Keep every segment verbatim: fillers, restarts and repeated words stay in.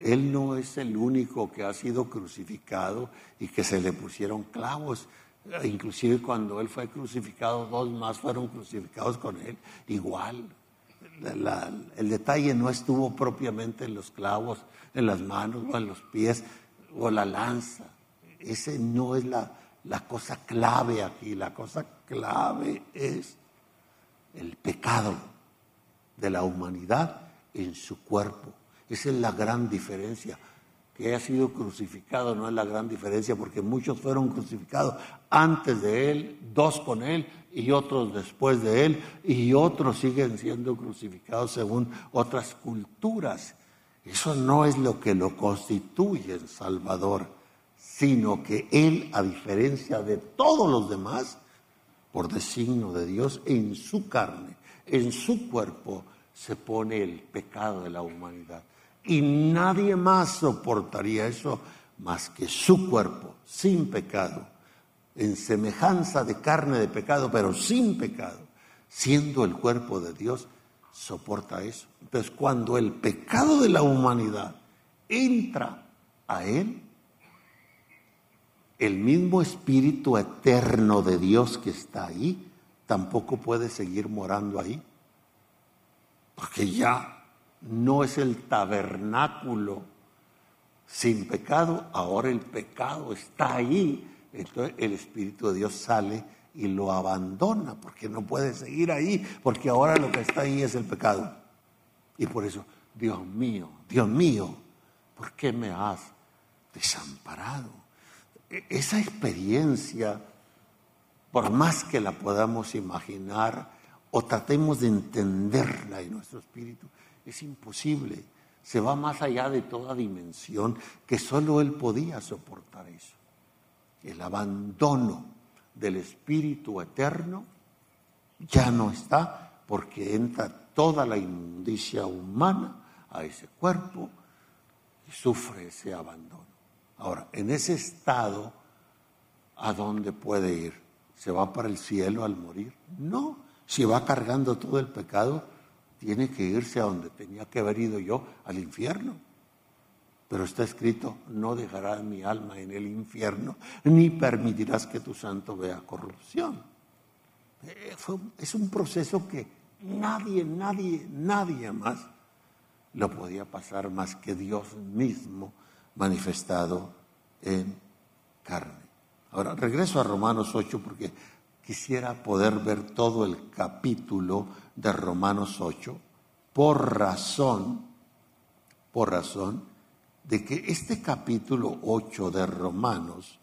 Él no es el único que ha sido crucificado y que se le pusieron clavos. Inclusive cuando Él fue crucificado, dos más fueron crucificados con Él. Igual, la, la, el detalle no estuvo propiamente en los clavos, en las manos o en los pies o la lanza. Ese no es la, la cosa clave aquí. La cosa clave es el pecado de la humanidad en su cuerpo. Esa es la gran diferencia. Que haya sido crucificado no es la gran diferencia, porque muchos fueron crucificados antes de Él, dos con Él y otros después de Él, y otros siguen siendo crucificados según otras culturas. Eso no es lo que lo constituye el Salvador, sino que Él, a diferencia de todos los demás, por designio de Dios, en su carne, en su cuerpo, se pone el pecado de la humanidad. Y nadie más soportaría eso más que su cuerpo, sin pecado, en semejanza de carne de pecado, pero sin pecado, siendo el cuerpo de Dios, soporta eso. Entonces, cuando el pecado de la humanidad entra a Él, el mismo Espíritu eterno de Dios que está ahí, tampoco puede seguir morando ahí, porque ya no es el tabernáculo sin pecado, ahora el pecado está ahí. Entonces el Espíritu de Dios sale y lo abandona, porque no puede seguir ahí, porque ahora lo que está ahí es el pecado. Y por eso, Dios mío, Dios mío, ¿por qué me has desamparado? Esa experiencia, por más que la podamos imaginar o tratemos de entenderla en nuestro espíritu, es imposible. Se va más allá de toda dimensión, que solo Él podía soportar eso. El abandono del Espíritu eterno ya no está, porque entra toda la inmundicia humana a ese cuerpo y sufre ese abandono. Ahora, en ese estado, ¿a dónde puede ir? ¿Se va para el cielo al morir? No, si va cargando todo el pecado, tiene que irse a donde tenía que haber ido yo, al infierno. Pero está escrito, no dejarás mi alma en el infierno, ni permitirás que tu santo vea corrupción. Es un proceso que nadie, nadie, nadie más lo podía pasar más que Dios mismo manifestado en carne. Ahora, regreso a Romanos ocho porque quisiera poder ver todo el capítulo de Romanos ocho por razón, por razón de que este capítulo ocho de Romanos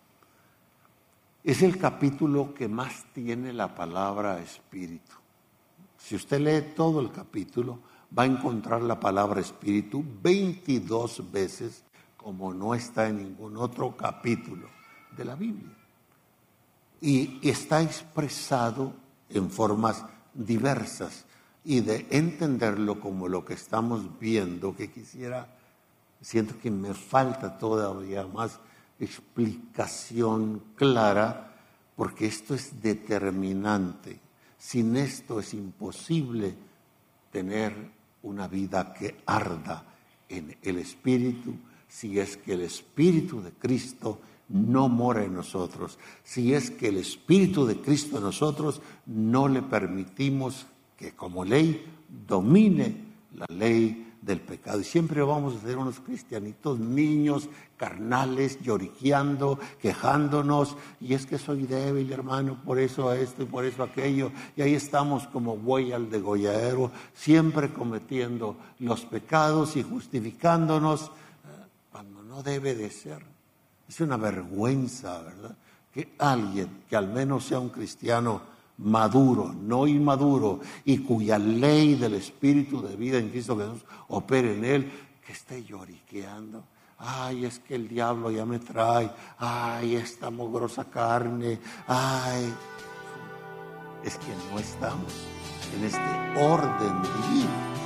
es el capítulo que más tiene la palabra espíritu. Si usted lee todo el capítulo, va a encontrar la palabra espíritu veintidós veces, como no está en ningún otro capítulo de la Biblia. Y está expresado en formas diversas, y de entenderlo como lo que estamos viendo, que quisiera, siento que me falta todavía más explicación clara, porque esto es determinante. Sin esto es imposible tener una vida que arda en el Espíritu, si es que el Espíritu de Cristo no mora en nosotros, si es que el Espíritu de Cristo en nosotros no le permitimos que como ley domine la ley del pecado. Y siempre vamos a ser unos cristianitos niños, carnales, lloriqueando, quejándonos, y es que soy débil, hermano, por eso esto y por eso aquello, y ahí estamos como buey al degolladero, siempre cometiendo los pecados y justificándonos cuando no debe de ser. Es una vergüenza, ¿verdad?, que alguien que al menos sea un cristiano maduro, no inmaduro, y cuya ley del Espíritu de vida en Cristo Jesús opere en él, que esté lloriqueando. Ay, es que el diablo ya me trae. Ay, esta mugrosa carne. Ay, es que no estamos en este orden divino.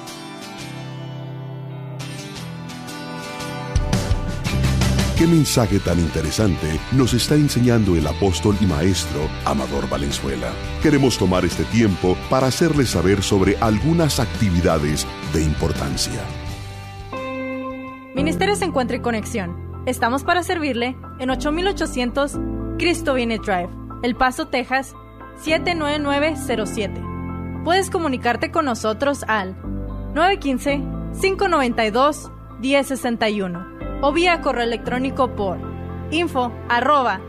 ¿Qué mensaje tan interesante nos está enseñando el apóstol y maestro Amador Valenzuela? Queremos tomar este tiempo para hacerles saber sobre algunas actividades de importancia. Ministerios Encuentro y Conexión. Estamos para servirle en ocho mil ochocientos Cristo Viene Drive, El Paso, Texas, siete nueve nueve cero siete. Puedes comunicarte con nosotros al nueve uno cinco, cinco nueve dos, uno cero seis uno o vía correo electrónico por info arroba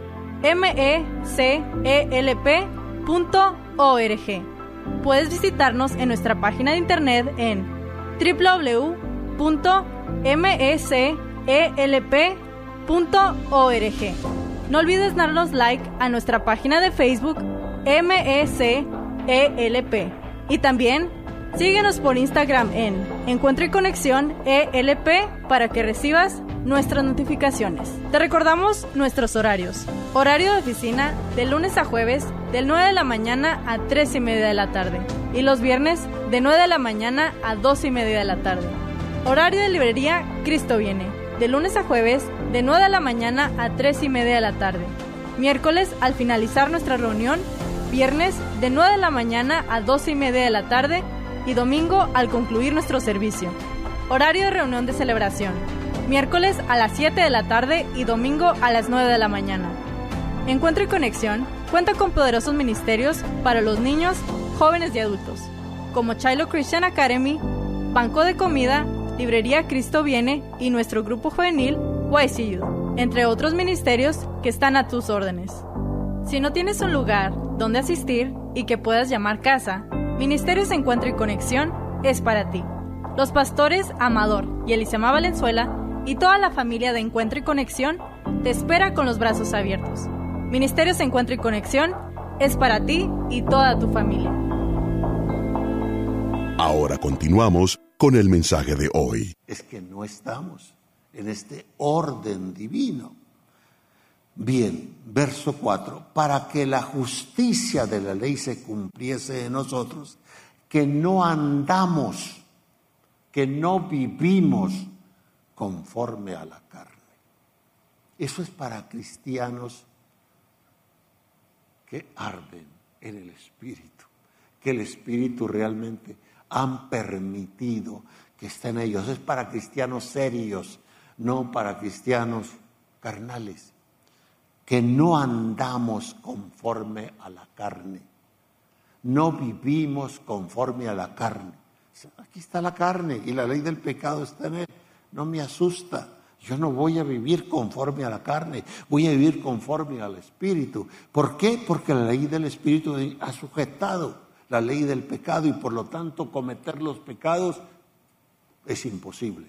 mecelp punto org. Puedes visitarnos en nuestra página de internet en doble u doble u doble u punto mecelp punto org. No olvides darnos like a nuestra página de Facebook M E C E L P y también síguenos por Instagram en Encuentro y Conexión E L P para que recibas nuestras notificaciones. Te recordamos nuestros horarios. Horario de oficina de lunes a jueves de nueve de la mañana a tres y media de la tarde y los viernes de nueve de la mañana a dos y media de la tarde. Horario de librería Cristo Viene de lunes a jueves de nueve de la mañana a tres y media de la tarde. Miércoles al finalizar nuestra reunión, viernes de nueve de la mañana a dos y media de la tarde y domingo al concluir nuestro servicio. Horario de reunión de celebración, miércoles a las siete de la tarde y domingo a las nueve de la mañana. Encuentro y Conexión cuenta con poderosos ministerios para los niños, jóvenes y adultos, como Shiloh Christian Academy, Banco de Comida, Librería Cristo Viene y nuestro grupo juvenil Y C U, entre otros ministerios que están a tus órdenes. Si no tienes un lugar donde asistir y que puedas llamar casa, Ministerios Encuentro y Conexión es para ti. Los pastores Amador y Elisema Valenzuela y toda la familia de Encuentro y Conexión te espera con los brazos abiertos. Ministerios Encuentro y Conexión es para ti y toda tu familia. Ahora continuamos con el mensaje de hoy. Es que no estamos en este orden divino. Bien, verso cuatro, para que la justicia de la ley se cumpliese en nosotros, que no andamos, que no vivimos conforme a la carne. Eso es para cristianos que arden en el Espíritu, que el Espíritu realmente han permitido que estén ellos. Es para cristianos serios, no para cristianos carnales, que no andamos conforme a la carne, no vivimos conforme a la carne. Aquí está la carne y la ley del pecado está en él. No me asusta. Yo no voy a vivir conforme a la carne, voy a vivir conforme al Espíritu. ¿Por qué? Porque la ley del Espíritu ha sujetado la ley del pecado y por lo tanto cometer los pecados es imposible.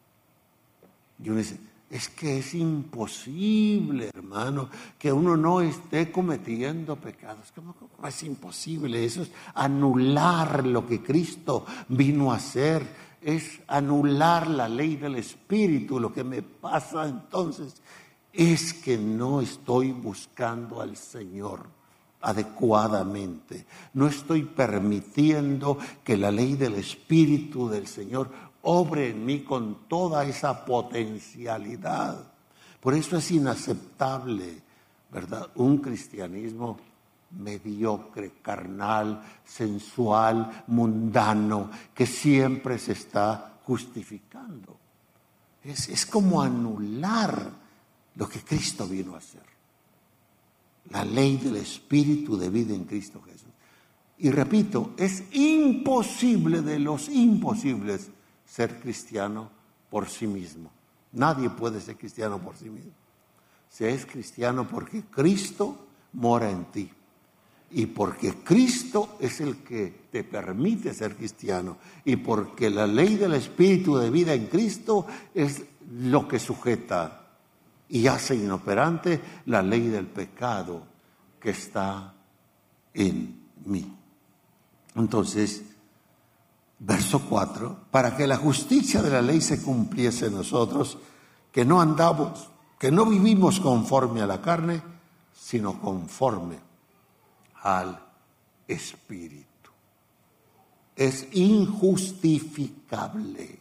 Y uno dice, es que es imposible, hermano, que uno no esté cometiendo pecados. ¿Cómo, cómo es imposible? Eso es anular lo que Cristo vino a hacer. Es anular la ley del Espíritu. Lo que me pasa entonces es que no estoy buscando al Señor adecuadamente. No estoy permitiendo que la ley del Espíritu del Señor obre en mí con toda esa potencialidad. Por eso es inaceptable, ¿verdad? Un cristianismo mediocre, carnal, sensual, mundano, que siempre se está justificando. Es, es como anular lo que Cristo vino a hacer. La ley del Espíritu de vida en Cristo Jesús. Y repito, es imposible de los imposibles ser cristiano por sí mismo. Nadie puede ser cristiano por sí mismo. Se es cristiano porque Cristo mora en ti. Y porque Cristo es el que te permite ser cristiano. Y porque la ley del Espíritu de vida en Cristo es lo que sujeta y hace inoperante la ley del pecado que está en mí. Entonces, verso cuatro, para que la justicia de la ley se cumpliese en nosotros, que no andamos, que no vivimos conforme a la carne, sino conforme al Espíritu. Es injustificable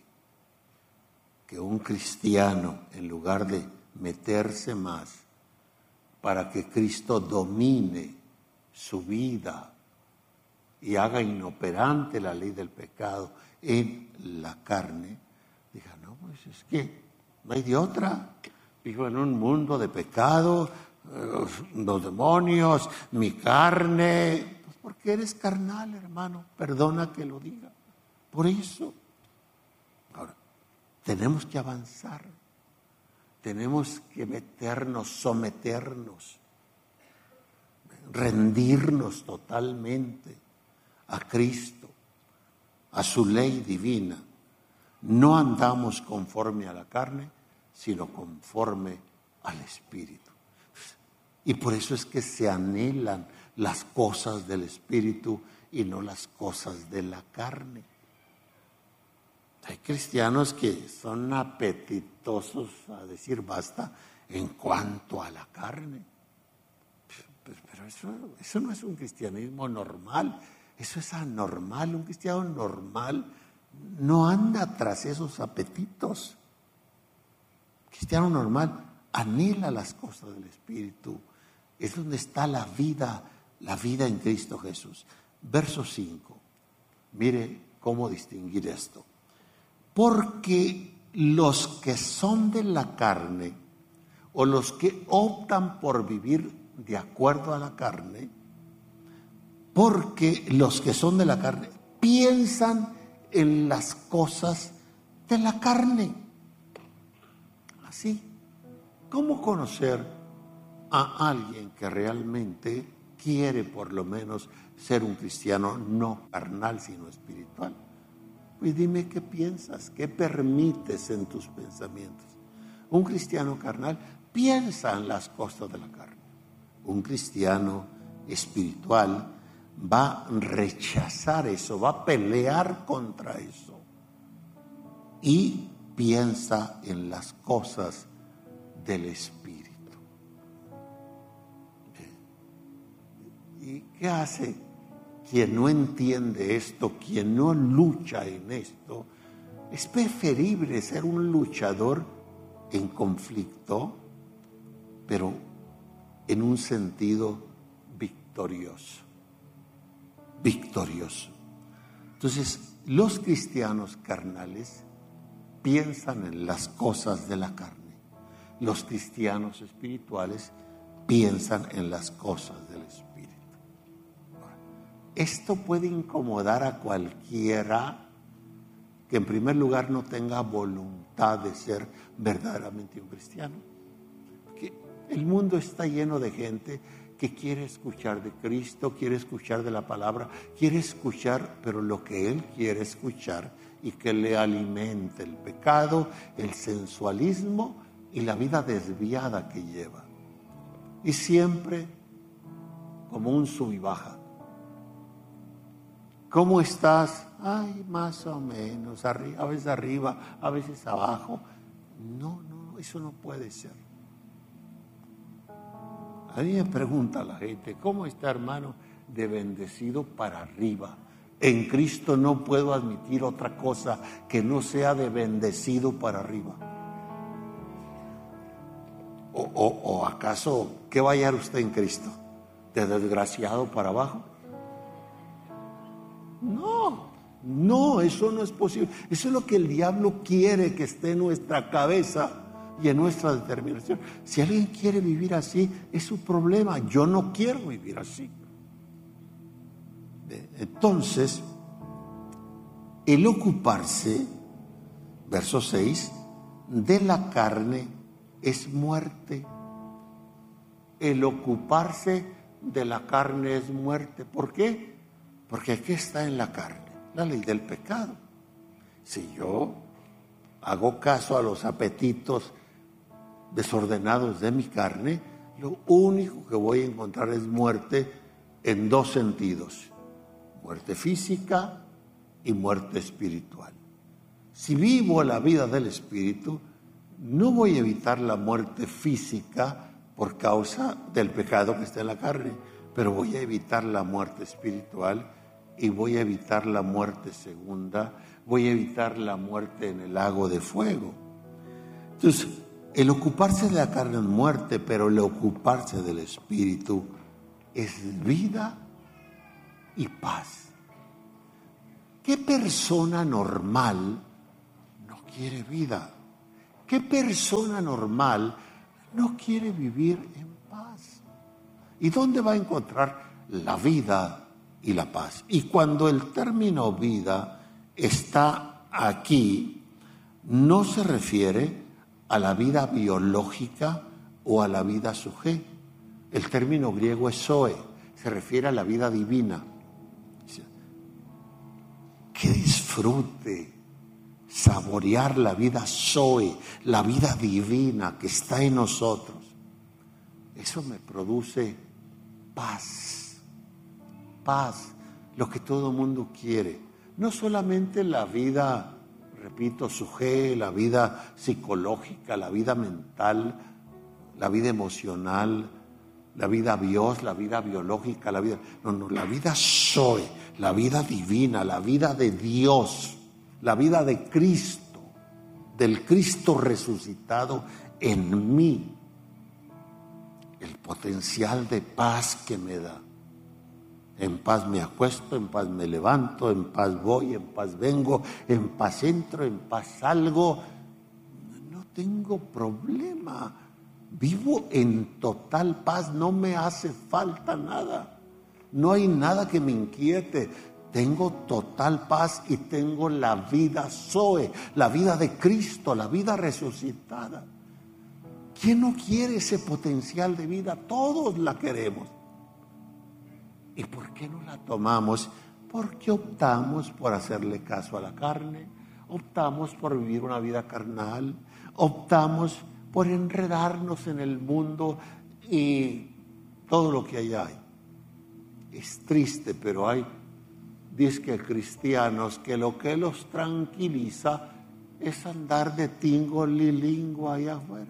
que un cristiano, en lugar de meterse más para que Cristo domine su vida y haga inoperante la ley del pecado en la carne, diga, no, pues es que No hay de otra. Vivo en un mundo de pecado, los, los demonios, mi carne. Pues porque eres carnal, hermano. Perdona que lo diga. Por eso. Ahora, tenemos que avanzar. Tenemos que meternos, someternos, rendirnos totalmente a Cristo, a su ley divina. No andamos conforme a la carne, sino conforme al Espíritu. Y por eso es que se anhelan las cosas del Espíritu y no las cosas de la carne. Hay cristianos que son apetitosos a decir basta en cuanto a la carne. Pero, pero eso, eso no es un cristianismo normal, eso es anormal. Un cristiano normal no anda tras esos apetitos. Un cristiano normal anhela las cosas del Espíritu. Es donde está la vida, la vida en Cristo Jesús. Verso cinco. Mire cómo distinguir esto. Porque los que son de la carne, o los que optan por vivir de acuerdo a la carne, porque los que son de la carne piensan en las cosas de la carne. Así. ¿Cómo conocer a alguien que realmente quiere por lo menos ser un cristiano no carnal, sino espiritual? Pues dime qué piensas, qué permites en tus pensamientos. Un cristiano carnal piensa en las cosas de la carne. Un cristiano espiritual va a rechazar eso, va a pelear contra eso. Y piensa en las cosas del Espíritu. ¿Y qué hace? Quien no entiende esto, quien no lucha en esto, es preferible ser un luchador en conflicto, pero en un sentido victorioso. Victorioso. Entonces, los cristianos carnales piensan en las cosas de la carne. Los cristianos espirituales piensan en las cosas del Espíritu. Esto puede incomodar a cualquiera que en primer lugar no tenga voluntad de ser verdaderamente un cristiano. Porque el mundo está lleno de gente que quiere escuchar de Cristo, quiere escuchar de la palabra, quiere escuchar, pero lo que él quiere escuchar y que le alimente el pecado, el sensualismo y la vida desviada que lleva. Y siempre como un sub y baja. ¿Cómo estás? Ay, más o menos, a veces arriba, a veces abajo. No, no, eso no puede ser. A mí me pregunta la gente, ¿cómo está, hermano? De bendecido para arriba. En Cristo no puedo admitir otra cosa que no sea de bendecido para arriba. ¿O, o, o acaso qué va a hallar usted en Cristo? ¿De desgraciado para abajo? No, no, eso no es posible. Eso es lo que el diablo quiere que esté en nuestra cabeza y en nuestra determinación. Si alguien quiere vivir así, es su problema. Yo no quiero vivir así. Entonces, el ocuparse, verso seis, de la carne es muerte. El ocuparse de la carne es muerte. ¿Por qué? Porque aquí está en la carne la ley del pecado. Si yo hago caso a los apetitos desordenados de mi carne, lo único que voy a encontrar es muerte en dos sentidos: muerte física y muerte espiritual. Si vivo la vida del Espíritu, no voy a evitar la muerte física por causa del pecado que está en la carne, pero voy a evitar la muerte espiritual y voy a evitar la muerte segunda, voy a evitar la muerte en el lago de fuego. Entonces, el ocuparse de la carne es muerte, pero el ocuparse del Espíritu es vida y paz. ¿Qué persona normal no quiere vida? ¿Qué persona normal no quiere vivir en paz? ¿Y dónde va a encontrar la vida y la paz? Y cuando el término vida está aquí, no se refiere a la vida biológica o a la vida sujé. El término griego es zoe, se refiere a la vida divina. ¡Qué disfrute! Saborear la vida zoe, la vida divina que está en nosotros. Eso me produce paz, paz, lo que todo mundo quiere. No solamente la vida, repito, sujé, la vida psicológica, la vida mental, la vida emocional, la vida bios, la vida biológica, la vida, no, no, la vida zoe, la vida divina, la vida de Dios. La vida de Cristo, del Cristo resucitado en mí, el potencial de paz que me da. En paz me acuesto, en paz me levanto, en paz voy, en paz vengo, en paz entro, en paz salgo. No tengo problema, vivo en total paz, no me hace falta nada, no hay nada que me inquiete. Tengo total paz y tengo la vida zoe, la vida de Cristo, la vida resucitada. ¿Quién no quiere ese potencial de vida? Todos la queremos. ¿Y por qué no la tomamos? Porque optamos por hacerle caso a la carne, optamos por vivir una vida carnal, optamos por enredarnos en el mundo y todo lo que allá hay. Es triste, pero hay dice que cristianos que lo que los tranquiliza es andar de tingo lilingo allá afuera,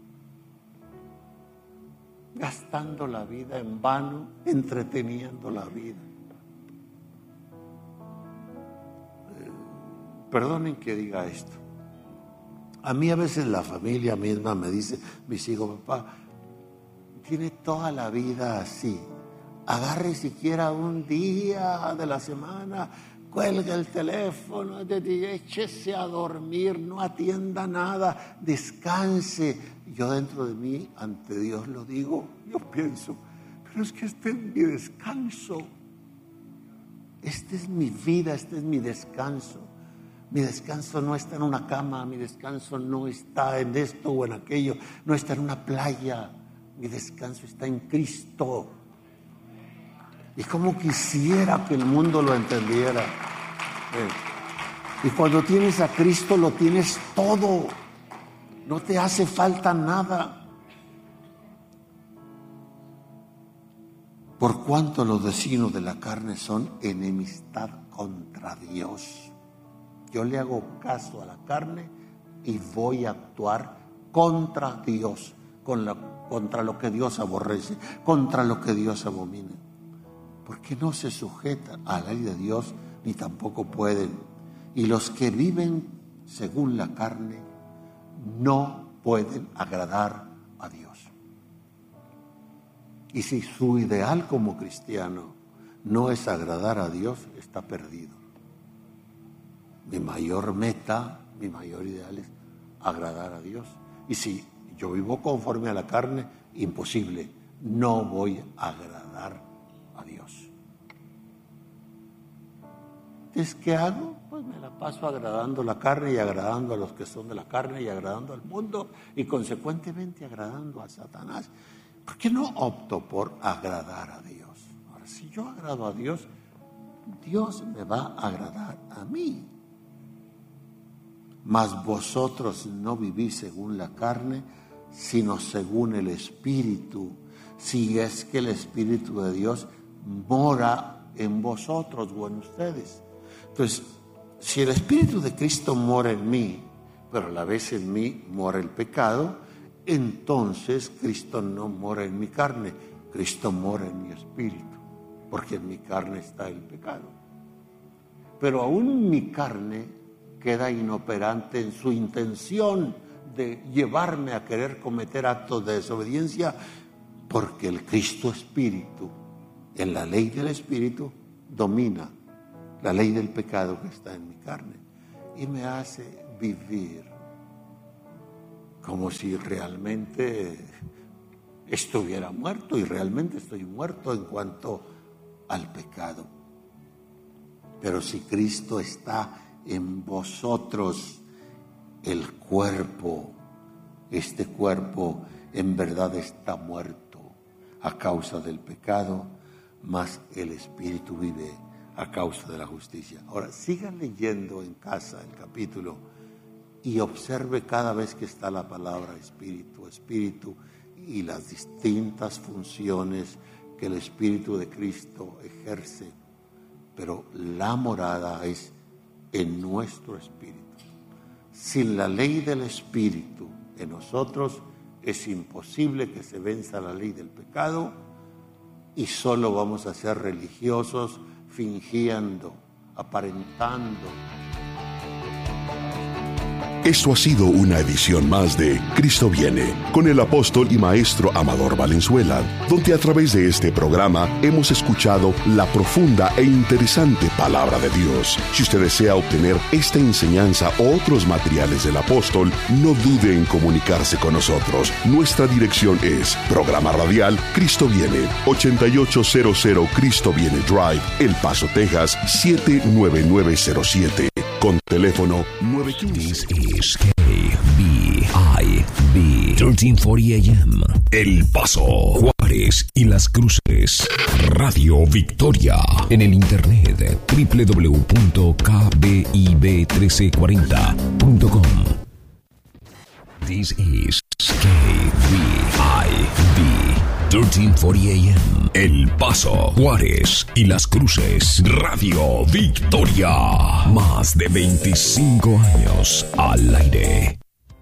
gastando la vida en vano, entreteniendo la vida. Eh, perdonen que diga esto. A mí a veces la familia misma me dice, mis hijos, papá, tiene toda la vida así. Agarre siquiera un día de la semana, cuelga el teléfono, échese a dormir, no atienda nada, descanse. Yo dentro de mí, ante Dios lo digo, yo pienso, pero es que este es mi descanso. Esta es mi vida, este es mi descanso. Mi descanso no está en una cama, mi descanso no está en esto o en aquello, no está en una playa. Mi descanso está en Cristo. Y como quisiera que el mundo lo entendiera. Eh. Y cuando tienes a Cristo lo tienes todo. No te hace falta nada. Por cuanto los designios de la carne son enemistad contra Dios. Yo le hago caso a la carne y voy a actuar contra Dios, con la, contra lo que Dios aborrece, contra lo que Dios abomina. Porque no se sujetan a la ley de Dios, ni tampoco pueden. Y los que viven según la carne no pueden agradar a Dios. Y si su ideal como cristiano no es agradar a Dios, está perdido. Mi mayor meta, mi mayor ideal es agradar a Dios. Y si yo vivo conforme a la carne, imposible, no voy a agradar a Dios. Entonces, ¿qué hago? Pues me la paso agradando la carne y agradando a los que son de la carne y agradando al mundo y consecuentemente agradando a Satanás. ¿Por qué no opto por agradar a Dios? Ahora, si yo agrado a Dios, Dios me va a agradar a mí. Mas vosotros no vivís según la carne, sino según el Espíritu, si es que el Espíritu de Dios mora en vosotros o en ustedes. Entonces, si el Espíritu de Cristo mora en mí, pero a la vez en mí mora el pecado, entonces Cristo no mora en mi carne, Cristo mora en mi espíritu, porque en mi carne está el pecado. Pero aún mi carne queda inoperante en su intención de llevarme a querer cometer actos de desobediencia, porque el Cristo Espíritu, en la ley del Espíritu, domina la ley del pecado que está en mi carne y me hace vivir como si realmente estuviera muerto, y realmente estoy muerto en cuanto al pecado. Pero si Cristo está en vosotros, el cuerpo, este cuerpo en verdad está muerto a causa del pecado, mas el Espíritu vive a causa de la justicia. Ahora, sigan leyendo en casa el capítulo y observe cada vez que está la palabra Espíritu, Espíritu, y las distintas funciones que el Espíritu de Cristo ejerce. Pero la morada es en nuestro espíritu. Sin la ley del Espíritu en nosotros es imposible que se venza la ley del pecado, y solo vamos a ser religiosos fingiendo, aparentando. Esto ha sido una edición más de Cristo Viene, con el apóstol y maestro Amador Valenzuela, donde a través de este programa hemos escuchado la profunda e interesante palabra de Dios. Si usted desea obtener esta enseñanza o otros materiales del apóstol, no dude en comunicarse con nosotros. Nuestra dirección es Programa Radial Cristo Viene, ochenta y ocho cero cero Cristo Viene Drive, El Paso, Texas, siete nueve nueve cero siete. Con teléfono nueve uno cinco. This is K B I B trece cuarenta A M. El Paso, Juárez y Las Cruces. Radio Victoria. En el internet doble u doble u doble u punto k b i b uno tres cuatro cero punto com. This is K B I B trece cuarenta A M. El Paso, Juárez y Las Cruces. Radio Victoria. Más de veinticinco años al aire.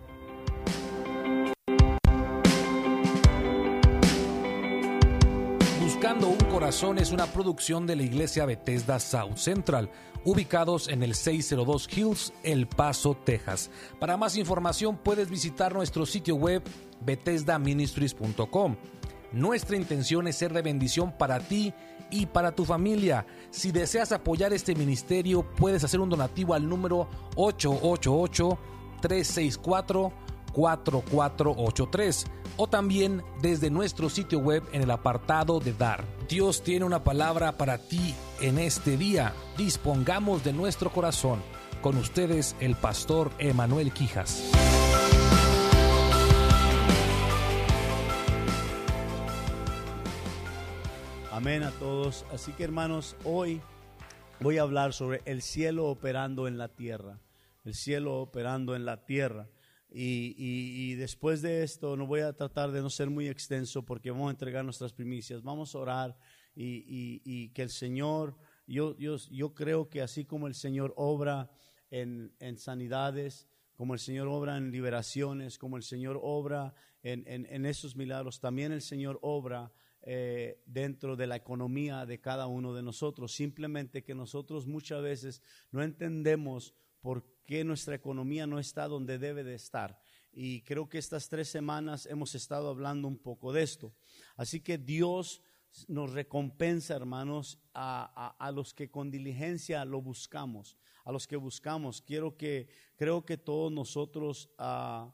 Buscando un Corazón es una producción de la Iglesia Bethesda South Central, ubicados en el seiscientos dos Hills, El Paso, Texas. Para más información puedes visitar nuestro sitio web bethesda ministries punto com. Nuestra intención es ser de bendición para ti y para tu familia. Si deseas apoyar este ministerio, puedes hacer un donativo al número ocho ocho ocho, tres seis cuatro, cuatro cuatro ocho tres o también desde nuestro sitio web en el apartado de Dar. Dios tiene una palabra para ti en este día. Dispongamos de nuestro corazón. Con ustedes, el pastor Emanuel Quijas. Amén a todos. Así que, hermanos, hoy voy a hablar sobre el cielo operando en la tierra. El cielo operando en la tierra. Y, y, y después de esto no voy a tratar de no ser muy extenso porque vamos a entregar nuestras primicias. Vamos a orar y, y, y que el Señor, yo, yo, yo creo que así como el Señor obra en, en sanidades, como el Señor obra en liberaciones, como el Señor obra en, en, en esos milagros, también el Señor obra Eh, dentro de la economía de cada uno de nosotros. Simplemente que nosotros muchas veces no entendemos por qué nuestra economía no está donde debe de estar. Y creo que estas tres semanas hemos estado hablando un poco de esto. Así que Dios nos recompensa, hermanos, a, a, a los que con diligencia lo buscamos, a los que buscamos. Quiero que, creo que todos nosotros uh,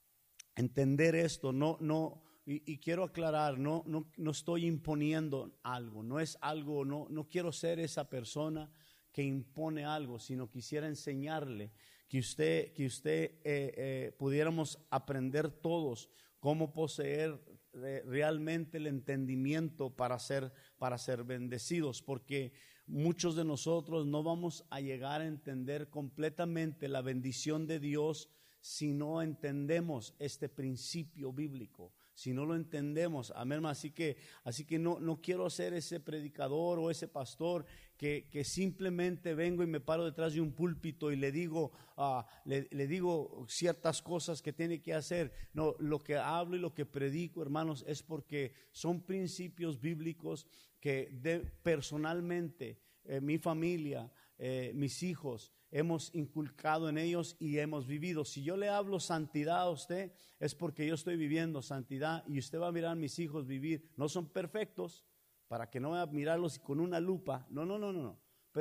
entender esto, no, no Y, y quiero aclarar, no, no, no estoy imponiendo algo, no es algo, no, no quiero ser esa persona que impone algo, sino quisiera enseñarle que usted, que usted eh, eh, pudiéramos aprender todos cómo poseer eh, realmente el entendimiento para ser, para ser bendecidos, porque muchos de nosotros no vamos a llegar a entender completamente la bendición de Dios si no entendemos este principio bíblico. Si no lo entendemos, amén. Así que, así que no, no quiero ser ese predicador o ese pastor que, que simplemente vengo y me paro detrás de un púlpito y le digo, uh, le, le digo ciertas cosas que tiene que hacer. No, lo que hablo y lo que predico, hermanos, es porque son principios bíblicos que de, personalmente, eh, mi familia, eh, mis hijos, hemos inculcado en ellos y hemos vivido. Si yo le hablo santidad a usted, es porque yo estoy viviendo santidad y usted va a mirar a mis hijos vivir. No son perfectos para que no vaya a mirarlos con una lupa. No, no, no, no, no. Pero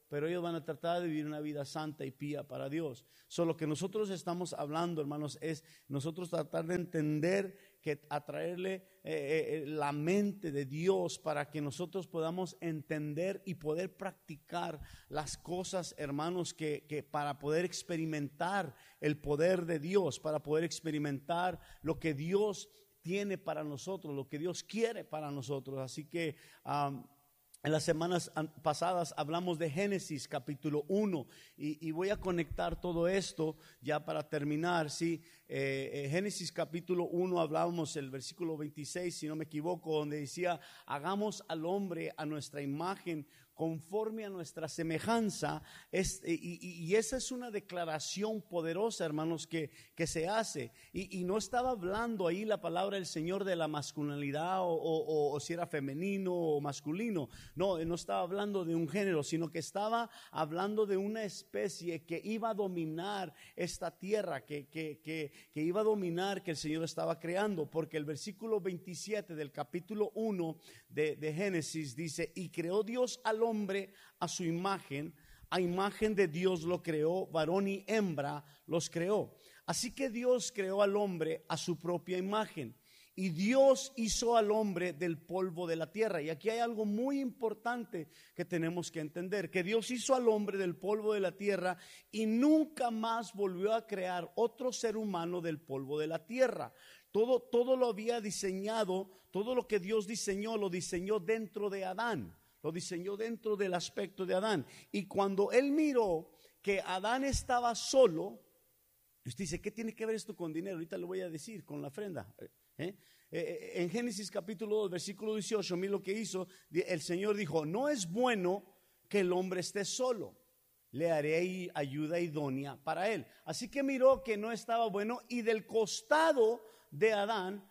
pero ellos van a tratar de vivir una vida santa y pía para Dios. Solo que nosotros estamos hablando, hermanos, es nosotros tratar de entender, que atraerle eh, eh, la mente de Dios para que nosotros podamos entender y poder practicar las cosas, hermanos, que, que para poder experimentar el poder de Dios, para poder experimentar lo que Dios tiene para nosotros, lo que Dios quiere para nosotros. Así que um, en las semanas pasadas hablamos de Génesis capítulo uno y, y voy a conectar todo esto ya para terminar. ¿Sí? Eh, eh, Génesis capítulo uno hablábamos el versículo veintiséis, si no me equivoco, donde decía: hagamos al hombre a nuestra imagen, conforme a nuestra semejanza. Es, y, y, y esa es una declaración poderosa, hermanos, que, que se hace. Y, y no estaba hablando ahí la palabra del Señor de la masculinidad o, o, o si era femenino o masculino. No, no estaba hablando de un género, sino que estaba hablando de una especie que iba a dominar esta tierra, que, que, que, que iba a dominar, que el Señor estaba creando. Porque el versículo veintisiete del capítulo uno de, de Génesis dice: y creó Dios al hombre hombre a su imagen, a imagen de Dios lo creó, varón y hembra los creó. Así que Dios creó al hombre a su propia imagen, y Dios hizo al hombre del polvo de la tierra. Y aquí hay algo muy importante que tenemos que entender: que Dios hizo al hombre del polvo de la tierra y nunca más volvió a crear otro ser humano del polvo de la tierra. Todo, todo lo había diseñado, todo lo que Dios diseñó, lo diseñó dentro de Adán. Lo diseñó dentro del aspecto de Adán. Y cuando él miró que Adán estaba solo, usted dice: ¿qué tiene que ver esto con dinero? Ahorita le voy a decir, con la ofrenda. ¿Eh? Eh, en Génesis capítulo dos, versículo dieciocho, mira lo que hizo. El Señor dijo: no es bueno que el hombre esté solo, le haré ayuda idónea para él. Así que miró que no estaba bueno, y del costado de Adán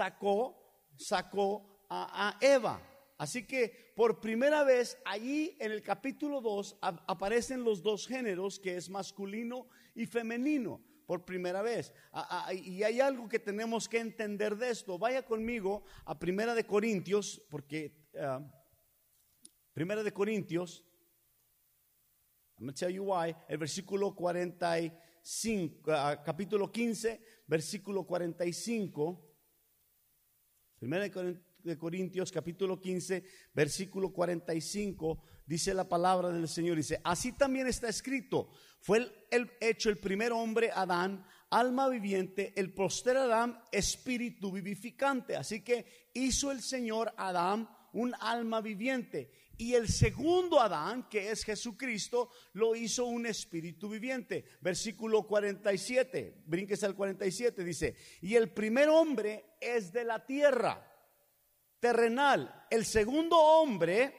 sacó, sacó a, a Eva. Así que por primera vez allí en el capítulo dos a, aparecen los dos géneros, que es masculino y femenino, por primera vez. A, a, y hay algo que tenemos que entender de esto. Vaya conmigo a Primera de Corintios, porque uh, Primera de Corintios, I'm going to tell you why, el versículo cuarenta y cinco, uh, capítulo quince, versículo cuarenta y cinco. Primera de Corintios de Corintios capítulo quince versículo cuarenta y cinco, dice la palabra del Señor, dice: así también está escrito, fue el, el hecho el primer hombre Adán, alma viviente, el postrer Adán, espíritu vivificante. Así que hizo el Señor Adán un alma viviente, y el segundo Adán, que es Jesucristo, lo hizo un espíritu viviente. Versículo cuarenta y siete, brínquese al cuarenta y siete, dice: y el primer hombre es de la tierra, terrenal. El segundo hombre,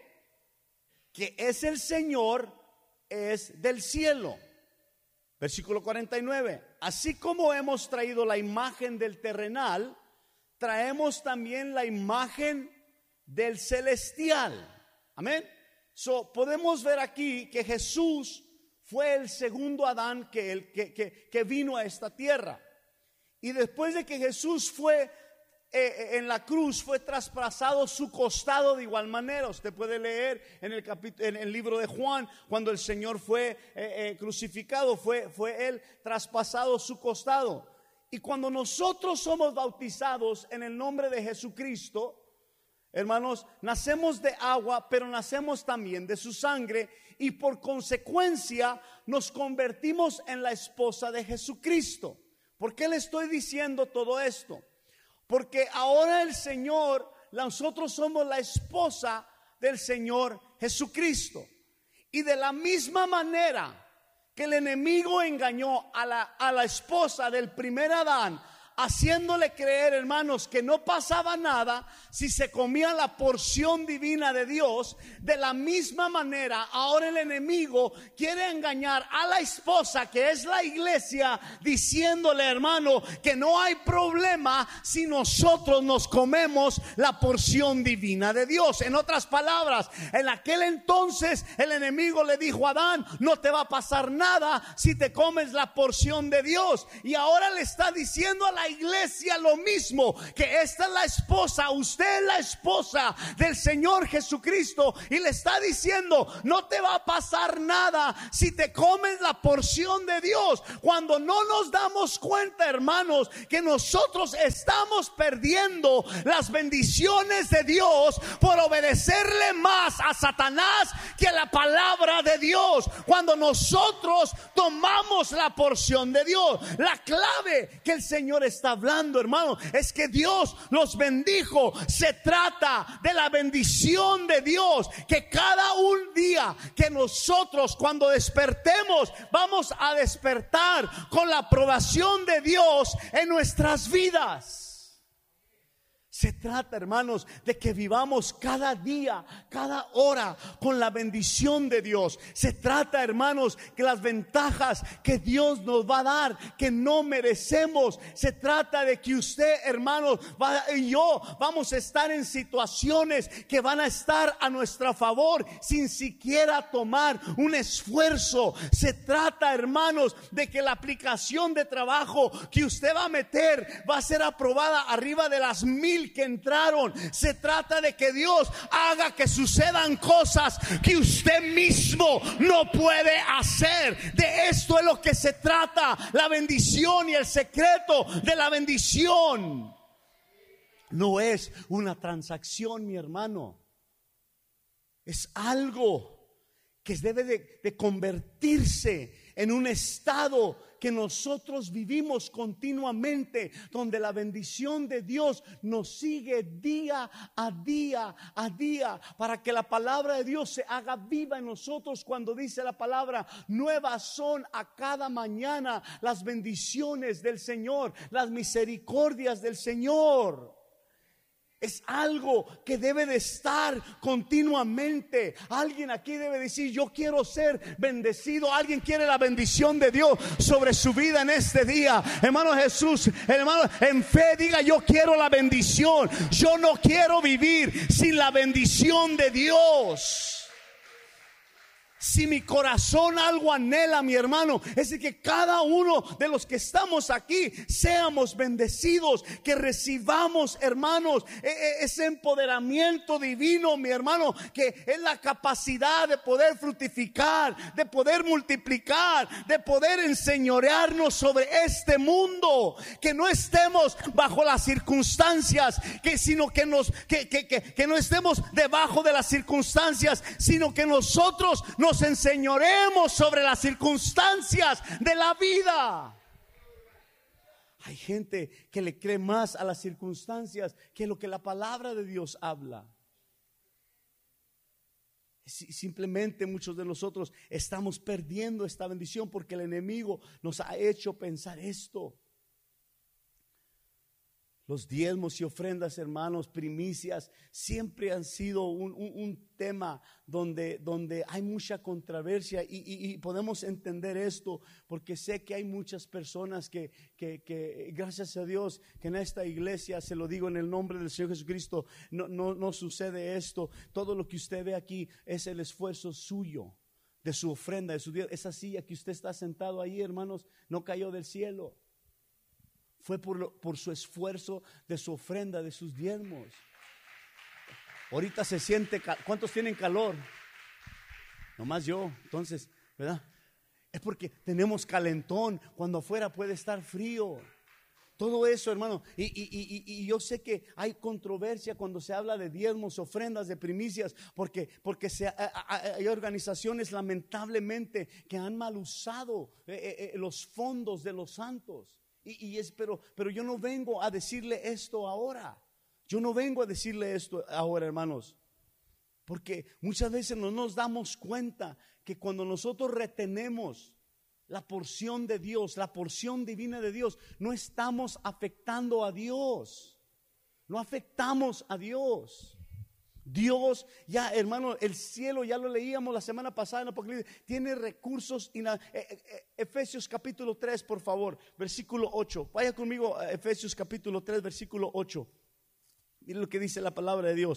que es el Señor, es del cielo. Versículo cuarenta y nueve. Así como hemos traído la imagen del terrenal, traemos también la imagen del celestial. Amén. So, podemos ver aquí que Jesús fue el segundo Adán que, el, que, que, que vino a esta tierra. Y después de que Jesús fue en la cruz, fue traspasado su costado de igual manera. Usted puede leer en el capítulo, en el libro de Juan, cuando el Señor fue eh, eh, crucificado, fue, fue él traspasado su costado. Y cuando nosotros somos bautizados en el nombre de Jesucristo, hermanos, nacemos de agua, pero nacemos también de su sangre, y por consecuencia nos convertimos en la esposa de Jesucristo. ¿Por qué le estoy diciendo todo esto? Porque ahora el Señor, nosotros somos la esposa del Señor Jesucristo. Y de la misma manera que el enemigo engañó a la, a la esposa del primer Adán, haciéndole creer, hermanos, que no pasaba nada si se comía la porción divina de Dios, de la misma manera ahora el enemigo quiere engañar a la esposa, que es la iglesia, diciéndole, hermano, que no hay problema si nosotros nos comemos la porción divina de Dios. En otras palabras, en aquel entonces el enemigo le dijo a Adán: no te va a pasar nada si te comes la porción de Dios. Y ahora le está diciendo a la la iglesia lo mismo, que esta es la esposa, usted es la esposa del Señor Jesucristo, y le está diciendo: no te va a pasar nada si te comes la porción de Dios. Cuando no nos damos cuenta, hermanos, que nosotros estamos perdiendo las bendiciones de Dios por obedecerle más a Satanás que a la palabra de Dios. Cuando nosotros tomamos la porción de Dios, la clave que el Señor está hablando, hermano, es que Dios los bendijo. Se trata de la bendición de Dios, que cada un día que nosotros, cuando despertemos, vamos a despertar con la aprobación de Dios en nuestras vidas. Se trata, hermanos, de que vivamos cada día, cada hora con la bendición de Dios. Se trata, hermanos, que las ventajas que Dios nos va a dar, que no merecemos. Se trata de que usted, hermanos, va, y yo vamos a estar en situaciones que van a estar a nuestro favor sin siquiera tomar un esfuerzo. Se trata, hermanos, de que la aplicación de trabajo que usted va a meter va a ser aprobada arriba de las mil que entraron. Se trata de que Dios haga que sucedan cosas que usted mismo no puede hacer. De esto es lo que se trata, la bendición, y el secreto de la bendición no es una transacción, mi hermano. Es algo que debe de, de convertirse en un estado que nosotros vivimos continuamente, donde la bendición de Dios nos sigue día a día a día, para que la palabra de Dios se haga viva en nosotros. Cuando dice la palabra: nuevas son a cada mañana las bendiciones del Señor, las misericordias del Señor. Es algo que debe de estar continuamente. Alguien aquí debe decir: yo quiero ser bendecido. Alguien quiere la bendición de Dios sobre su vida en este día. Hermano Jesús, hermano, en fe diga: yo quiero la bendición. Yo no quiero vivir sin la bendición de Dios. Si mi corazón algo anhela, mi hermano, es de que cada uno de los que estamos aquí seamos bendecidos, que recibamos, hermanos, ese empoderamiento divino, mi hermano, que es la capacidad de poder fructificar, de poder multiplicar, de poder enseñorearnos sobre este mundo. Que no estemos bajo las circunstancias, que sino que nos que, que, que, que no estemos debajo de las circunstancias, sino que nosotros nos enseñoremos sobre las circunstancias de la vida. Hay gente que le cree más a las circunstancias que lo que la palabra de Dios habla. Simplemente muchos de nosotros estamos perdiendo esta bendición porque el enemigo nos ha hecho pensar esto. Los diezmos y ofrendas, hermanos, primicias, siempre han sido un, un, un tema donde, donde hay mucha controversia, y, y, y podemos entender esto porque sé que hay muchas personas que, que, que, gracias a Dios, que en esta iglesia, se lo digo en el nombre del Señor Jesucristo, no, no, no sucede esto. Todo lo que usted ve aquí es el esfuerzo suyo, de su ofrenda, de su diezmo. Esa silla que usted está sentado ahí, hermanos, no cayó del cielo. Fue por, lo, por su esfuerzo, de su ofrenda, de sus diezmos. Ahorita se siente, ¿cuántos tienen calor? Nomás yo, entonces, ¿verdad? Es porque tenemos calentón, cuando afuera puede estar frío. Todo eso, hermano, y, y, y, y yo sé que hay controversia cuando se habla de diezmos, ofrendas, de primicias, porque, porque se, hay organizaciones lamentablemente que han mal usado eh, eh, los fondos de los santos. Y, y es, pero, pero yo no vengo a decirle esto ahora. Yo no vengo a decirle esto ahora, hermanos, porque muchas veces no nos damos cuenta que cuando nosotros retenemos la porción de Dios, la porción divina de Dios, no estamos afectando a Dios. No afectamos a Dios. Dios, ya hermano, el cielo, ya lo leíamos la semana pasada en Apocalipsis, tiene recursos. Y la, eh, eh, Efesios capítulo tres, por favor, versículo ocho. Vaya conmigo a Efesios capítulo tres, versículo ocho. Mire lo que dice la palabra de Dios.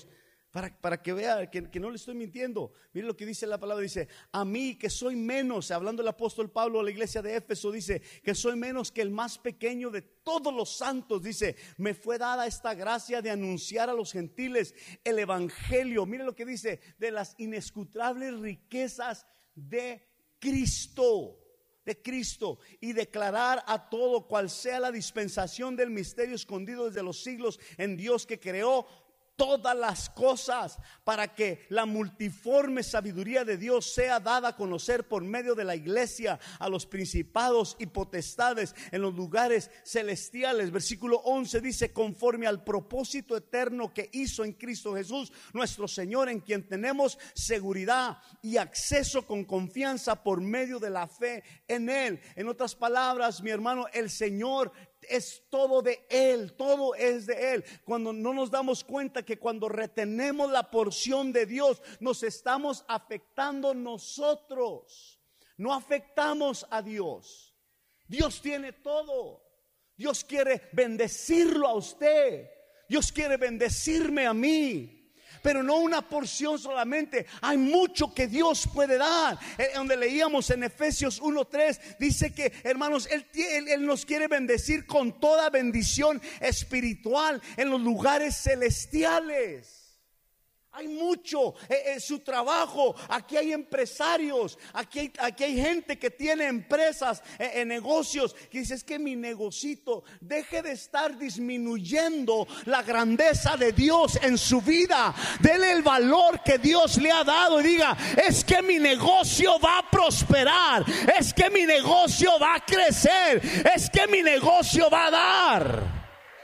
Para, para que vea que, que no le estoy mintiendo. Mire lo que dice la palabra, dice: a mí que soy menos, hablando el apóstol Pablo a la iglesia de Éfeso, dice que soy menos que el más pequeño de todos los santos. Dice: me fue dada esta gracia de anunciar a los gentiles el evangelio. Mire lo que dice: de las inescrutables riquezas de Cristo. De Cristo, y declarar a todo cual sea la dispensación del misterio escondido desde los siglos en Dios, que creó todas las cosas, para que la multiforme sabiduría de Dios sea dada a conocer por medio de la iglesia a los principados y potestades en los lugares celestiales. Versículo once dice: conforme al propósito eterno que hizo en Cristo Jesús nuestro Señor, en quien tenemos seguridad y acceso con confianza por medio de la fe en Él. En otras palabras, mi hermano, el Señor es todo de Él, todo es de Él. Cuando no nos damos cuenta que cuando retenemos la porción de Dios, nos estamos afectando nosotros, no afectamos a Dios. Dios tiene todo. Dios quiere bendecirlo a usted, Dios quiere bendecirme a mí, pero no una porción solamente. Hay mucho que Dios puede dar. eh, Donde leíamos en Efesios uno tres, dice que, hermanos, él, él, él nos quiere bendecir con toda bendición espiritual en los lugares celestiales. Hay mucho en eh, su trabajo. Aquí hay empresarios, aquí hay, aquí hay gente que tiene empresas, eh, eh, negocios, que dice: es que mi negocito, deje de estar disminuyendo la grandeza de Dios en su vida. Dele el valor que Dios le ha dado y diga: es que mi negocio va a prosperar, es que mi negocio va a crecer, es que mi negocio va a dar.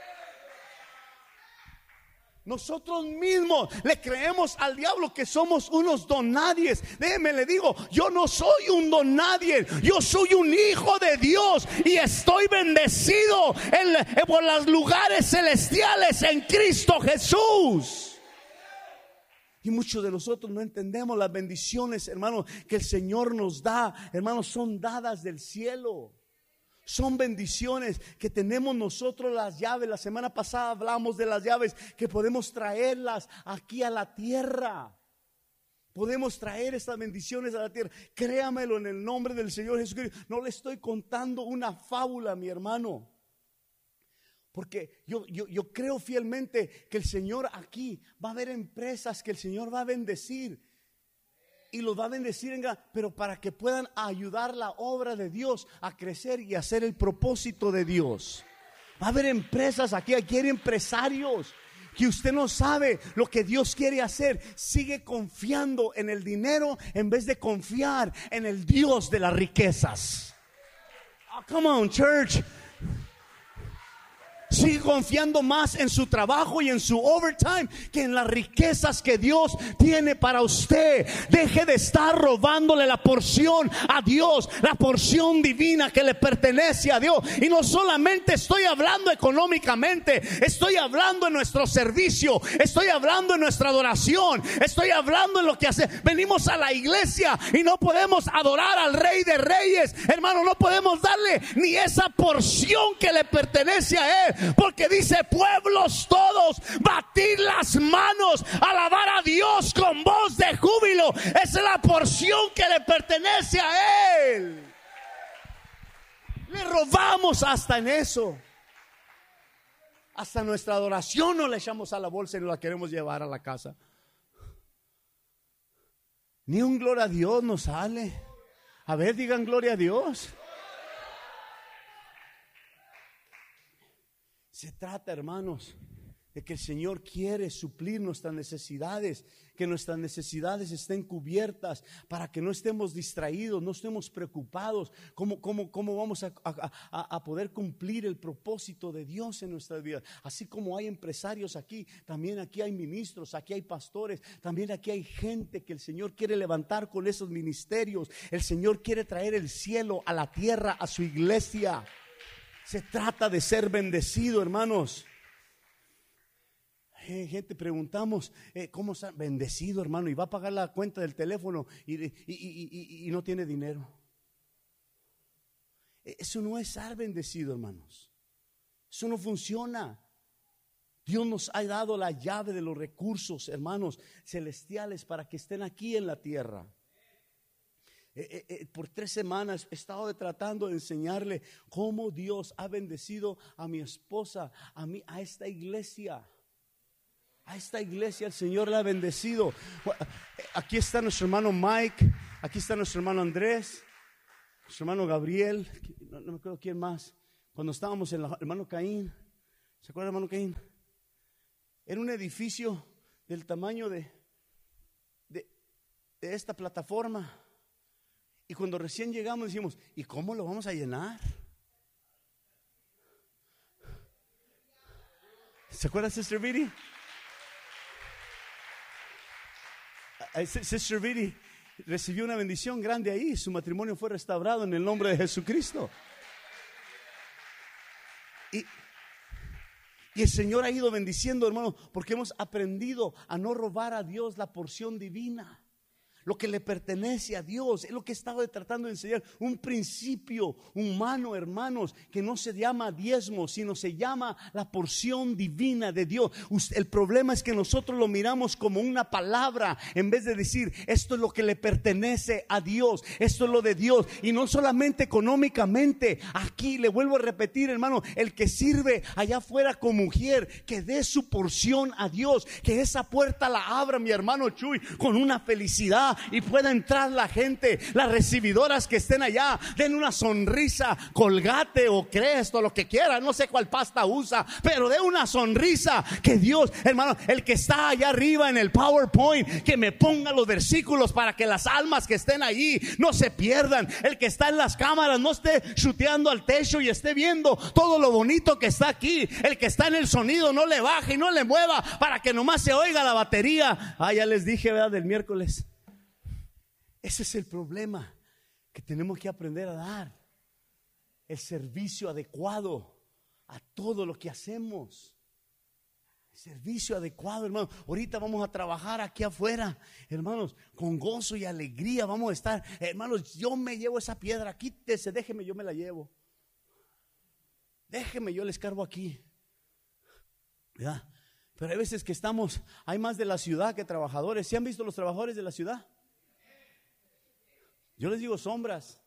Nosotros mismos le creemos al diablo que somos unos donadies. Déjeme le digo, yo no soy un donadie, yo soy un hijo de Dios y estoy bendecido en, en, por los lugares celestiales en Cristo Jesús. Y muchos de nosotros no entendemos las bendiciones, hermanos, que el Señor nos da. Hermanos, son dadas del cielo. Son bendiciones que tenemos nosotros, las llaves. La semana pasada hablamos de las llaves, que podemos traerlas aquí a la tierra. Podemos traer estas bendiciones a la tierra. Créamelo en el nombre del Señor Jesucristo. No le estoy contando una fábula, mi hermano. Porque yo, yo, yo creo fielmente que el Señor aquí va a haber empresas que el Señor va a bendecir. Y los va a bendecir, en, pero para que puedan ayudar la obra de Dios a crecer y hacer el propósito de Dios. Va a haber empresas aquí, aquí hay empresarios que usted no sabe lo que Dios quiere hacer. Sigue confiando en el dinero en vez de confiar en el Dios de las riquezas. Oh, come on, church. Sigue confiando más en su trabajo y en su overtime que en las riquezas que Dios tiene para usted. Deje de estar robándole la porción a Dios, la porción divina que le pertenece a Dios. Y no solamente estoy hablando económicamente, estoy hablando en nuestro servicio, estoy hablando en nuestra adoración, estoy hablando en lo que hace. Venimos a la iglesia y no podemos adorar al Rey de Reyes, hermano. No podemos darle ni esa porción que le pertenece a Él. Porque dice: pueblos todos, batid las manos, alabar a Dios con voz de júbilo. Esa es la porción que le pertenece a Él. Le robamos hasta en eso. Hasta nuestra adoración no la echamos a la bolsa y no la queremos llevar a la casa. Ni un gloria a Dios nos sale. A ver, digan gloria a Dios. Se trata, hermanos, de que el Señor quiere suplir nuestras necesidades, que nuestras necesidades estén cubiertas, para que no estemos distraídos, no estemos preocupados. ¿Cómo, cómo, cómo vamos a, a, a poder cumplir el propósito de Dios en nuestras vidas? Así como hay empresarios aquí, también aquí hay ministros, aquí hay pastores, también aquí hay gente que el Señor quiere levantar con esos ministerios. El Señor quiere traer el cielo a la tierra, a su iglesia. Se trata de ser bendecido, hermanos. Eh, gente, preguntamos, eh, ¿cómo está bendecido, hermano? Y va a pagar la cuenta del teléfono y, y, y, y, y no tiene dinero. Eso no es ser bendecido, hermanos. Eso no funciona. Dios nos ha dado la llave de los recursos, hermanos, celestiales para que estén aquí en la tierra. Eh, eh, eh, por tres semanas he estado tratando de enseñarle cómo Dios ha bendecido a mi esposa, a mí, a esta iglesia. A esta iglesia el Señor la ha bendecido. Aquí está nuestro hermano Mike, aquí está nuestro hermano Andrés, nuestro hermano Gabriel, no, no me acuerdo quién más. Cuando estábamos en el hermano Caín, ¿se acuerda hermano Caín? Era un edificio del tamaño de, de, de esta plataforma. Y cuando recién llegamos decimos, ¿y cómo lo vamos a llenar? ¿Se acuerda Sister Viri? Sister Viri recibió una bendición grande ahí. Su matrimonio fue restaurado en el nombre de Jesucristo. Y, y el Señor ha ido bendiciendo, hermano, porque hemos aprendido a no robar a Dios la porción divina. Lo que le pertenece a Dios es lo que estaba tratando de enseñar. Un principio humano, hermanos, que no se llama diezmo, sino se llama la porción divina de Dios. El problema es que nosotros lo miramos como una palabra, en vez de decir, esto es lo que le pertenece a Dios, esto es lo de Dios. Y no solamente económicamente. Aquí le vuelvo a repetir, hermano, el que sirve allá afuera como mujer, que dé su porción a Dios, que esa puerta la abra mi hermano Chuy con una felicidad. Y pueda entrar la gente, las recibidoras que estén allá, den una sonrisa, Colgate o Cresto, lo que quiera, no sé cuál pasta usa, pero de una sonrisa. Que Dios, hermano, el que está allá arriba en el PowerPoint, que me ponga los versículos para que las almas que estén allí no se pierdan. El que está en las cámaras no esté chuteando al techo y esté viendo todo lo bonito que está aquí. El que está en el sonido no le baje y no le mueva para que nomás se oiga la batería. Ah, ya les dije, ¿verdad? Del miércoles. Ese es el problema que tenemos que aprender a dar. El servicio adecuado a todo lo que hacemos. El servicio adecuado, hermanos. Ahorita vamos a trabajar aquí afuera, hermanos, con gozo y alegría. Vamos a estar, hermanos, yo me llevo esa piedra. Quítese, déjeme, yo me la llevo. Déjeme, yo les cargo aquí. ¿Verdad? Pero hay veces que estamos, hay más de la ciudad que trabajadores. ¿Sí han visto los trabajadores de la ciudad? Yo les digo sombras.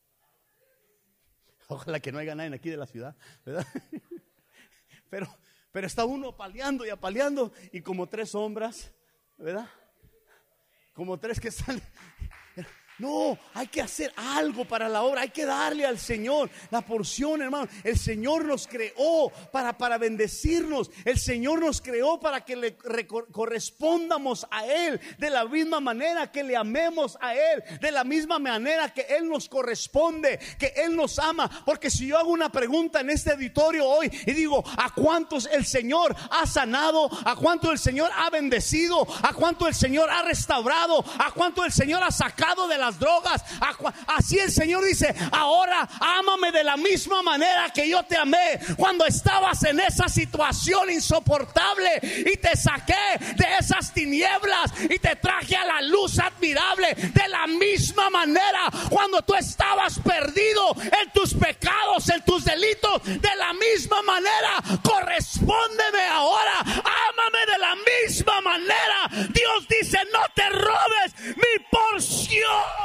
Ojalá que no haya nadie aquí de la ciudad, ¿verdad? Pero, pero está uno apaleando y apaleando y como tres sombras, ¿verdad? Como tres que están. No, hay que hacer algo para la obra. Hay que darle al Señor la porción, hermano. El Señor nos creó para, para bendecirnos. El Señor nos creó para que le correspondamos a Él de la misma manera que le amemos a Él, de la misma manera que Él nos corresponde, que Él nos ama. Porque si yo hago una pregunta en este auditorio hoy y digo, ¿a cuántos el Señor ha sanado? ¿A cuántos el Señor ha bendecido? ¿A cuántos el Señor ha restaurado? ¿A cuántos el Señor ha sacado de la drogas? Así el Señor dice, ahora ámame de la misma manera que yo te amé cuando estabas en esa situación insoportable y te saqué de esas tinieblas y te traje a la luz admirable. De la misma manera, cuando tú estabas perdido en tus pecados, en tus delitos, de la misma manera correspóndeme ahora, ámame de la misma manera. Dios dice, no te robes mi porción.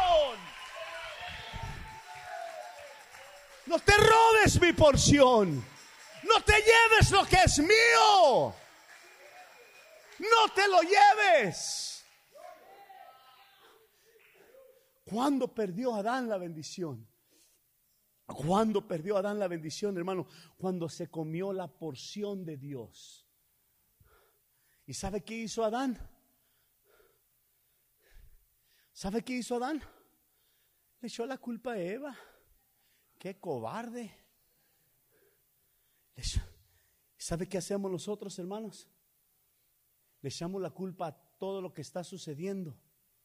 No te robes mi porción. No te lleves lo que es mío. No te lo lleves. ¿Cuándo perdió Adán la bendición? ¿Cuándo perdió Adán la bendición, hermano? Cuando se comió la porción de Dios. ¿Y sabe qué hizo Adán? ¿Sabe qué hizo Adán? Le echó la culpa a Eva. Qué cobarde. ¿Sabe qué hacemos nosotros, hermanos? Le echamos la culpa a todo lo que está sucediendo,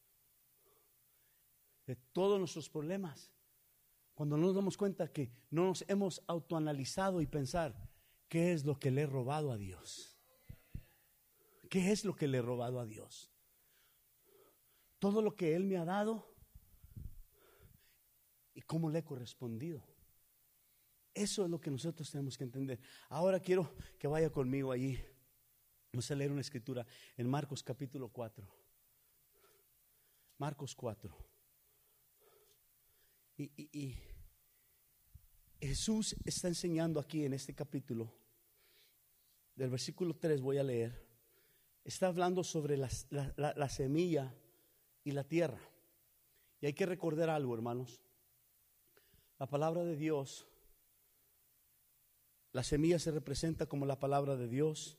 de todos nuestros problemas, cuando no nos damos cuenta que no nos hemos autoanalizado y pensar, ¿qué es lo que le he robado a Dios? ¿Qué es lo que le he robado a Dios? Todo lo que Él me ha dado y cómo le he correspondido. Eso es lo que nosotros tenemos que entender. Ahora quiero que vaya conmigo allí Vamos a leer una escritura en Marcos capítulo cuatro. Marcos cuatro. Y, y, y Jesús está enseñando aquí en este capítulo, del versículo tres voy a leer, está hablando sobre la, la, la, la semilla y la tierra. Y hay que recordar algo, hermanos. La palabra de Dios, la semilla se representa como la palabra de Dios,